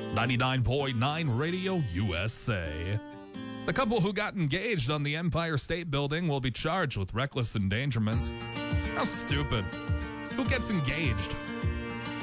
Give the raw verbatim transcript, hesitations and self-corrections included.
ninety-nine point nine Radio U S A. The couple who got engaged on the Empire State Building will be charged with reckless endangerment. How stupid. Who gets engaged?